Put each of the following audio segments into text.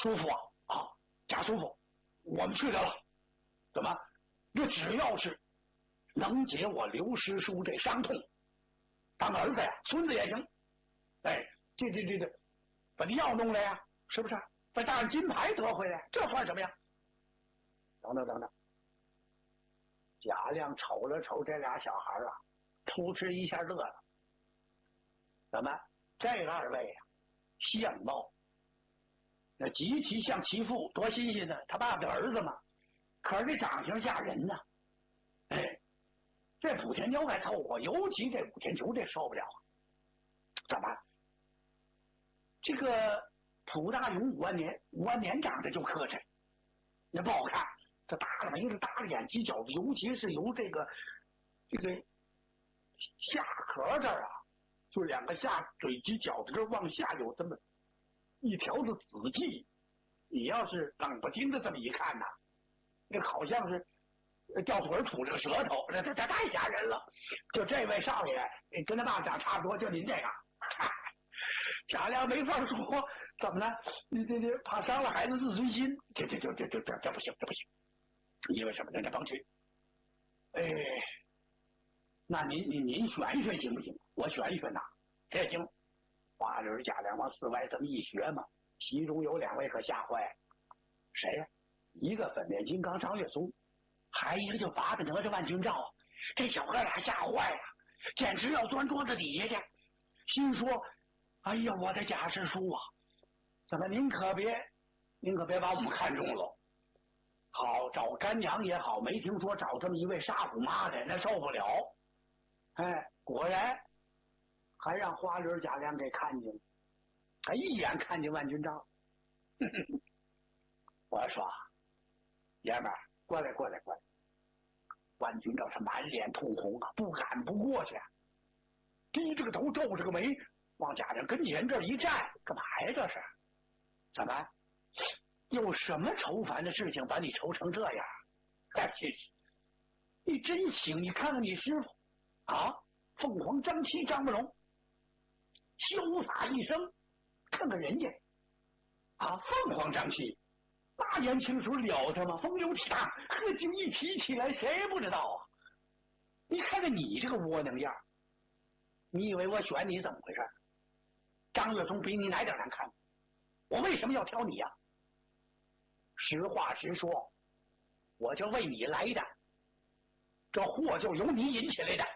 叔父啊，贾叔父，我们去得了。怎么？这只要是能解我刘师叔这伤痛，当儿子呀，孙子也行。哎，这，把这药弄来呀，是不是？把大金牌得回来，这算什么呀？等等，贾亮瞅了瞅这俩小孩啊，扑哧一下乐了。怎么？这二位啊，相貌那极其像其父，多新鲜呢！他爸的儿子嘛。可是这长相吓人呢。哎，这莆田貂还凑合，尤其这武天球这受不了。怎么？这个蒲大勇5万年长得就磕碜，也不好看。这大了眉子，大了眼，犄角子，尤其是由这个下壳这儿啊，就两个下嘴犄角子这往下有这么一条子紫迹。你要是冷不丁的这么一看呐，那好像是掉嘴吐这个舌头，这太吓人了。就这位少爷跟他爸长差不多，就您这个。贾亮没法说，怎么了？你怕伤了孩子自尊心，这不行，因为什么呢？这甭去。哎，那您选行不行？我选呐，这行。花轮贾亮往寺外这么一学嘛，其中有2位可吓坏了。谁呀？一个粉面金刚张月松，还一个就八个哪吒万军照。这小哥俩吓坏了，简直要钻桌子底下去，心说：哎呀，我的贾师叔啊，怎么您可别把我们看中了。好，找干娘也好，没听说找这么一位杀虎妈的，那受不了。哎，果然还让花轮贾亮给看见了，还一眼看见万军照。我说：爷们儿，过来。万军照是满脸通红啊，不敢不过去，低着个头，皱着个眉，往贾亮跟前这一站，干嘛呀？这是怎么？有什么愁烦的事情把你愁成这样？哎，你真行！你看看你师傅啊，凤凰张七张不龙，潇洒一生。看看人家啊，凤凰张七那年轻时候了得吗？风流倜傥，喝酒一提起来谁不知道啊？你看看你这个窝囊样，你以为我选你怎么回事？张月松比你哪点难看？我为什么要挑你呀？实话实说，我就为你来的，这祸就由你引起来的。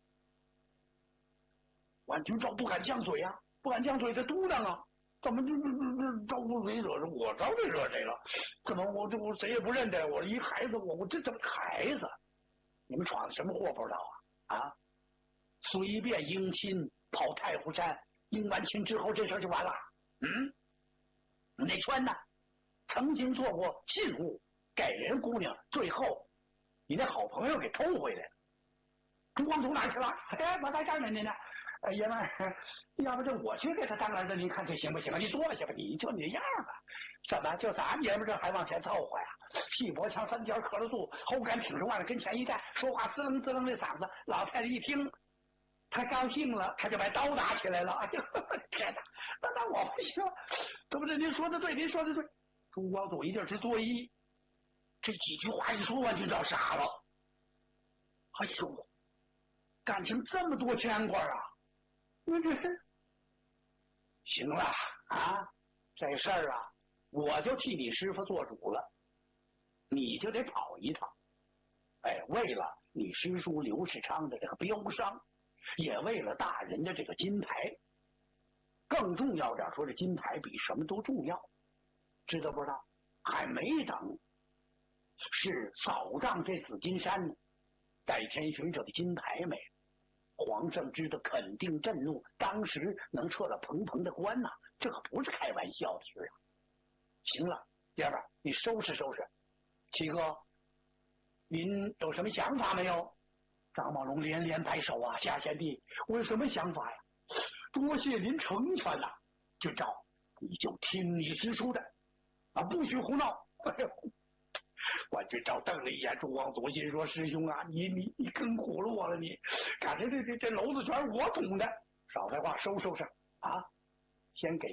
万军照不敢犟嘴啊，不敢犟嘴，他嘟囔啊，怎么招呼谁惹着我？招谁惹谁了？怎么我谁也不认得？我一孩子，我这怎么孩子？你们闯的什么祸不知道啊？啊，随便迎亲跑太湖山，迎完亲之后这事就完了。你那圈呢？曾经做过信物给人姑娘，最后你那好朋友给偷回来了。朱光祖哪去了？哎，我在这儿呢呢。爷们儿，要不这我去给他当儿子，您看这行不行啊？你坐下吧，你就你这样吧。怎么就咱爷们这还往前凑合呀？细脖腔3角咳了素，后杆挺着往跟前一站，说话滋楞滋楞的嗓子。老太太一听，他高兴了，他就把刀打起来了。哎呦，天哪！那我不行，对不对？您说的对，您说的对。朱光祖一劲儿直作揖，这几句话一说完就叫傻了。哎呦，感情这么多牵挂啊！那这行了啊，这事儿啊，我就替你师傅做主了，你就得跑一趟。哎，为了你师叔刘世昌的这个标伤，也为了大人的这个金牌，更重要点说，这金牌比什么都重要，知道不知道？还没等是扫荡这紫金山呢，代天巡者的金牌没了。黄胜之的肯定震怒，当时能撤了蓬蓬的官呐，这可不是开玩笑的事啊！行了，爷们儿，你收拾收拾。七哥，您有什么想法没有？张茂龙连连摆手啊，夏贤弟，我有什么想法呀？多谢您成全呐！军照，你就听你师叔的，啊，不许胡闹！哎呦！关军照瞪了一眼朱光祖，心说：“师兄啊，你更唬了我了！你，感觉这篓子全是我捅的。少废话，收拾啊！先给